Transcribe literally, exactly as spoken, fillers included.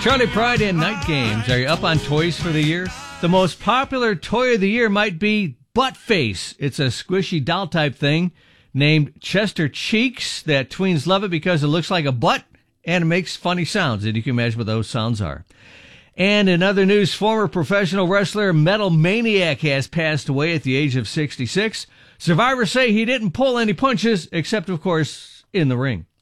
Charlie Pride and Night Games. Are you up on toys for the year? The most popular toy of the year might be Butt Face. It's a squishy doll type thing named Chester Cheeks that tweens love it because it looks like a butt and it makes funny sounds, and you can imagine what those sounds are. And in other news, former professional wrestler Metal Maniac has passed away at the age of sixty-six. Survivors say he didn't pull any punches, except, of course, in the ring.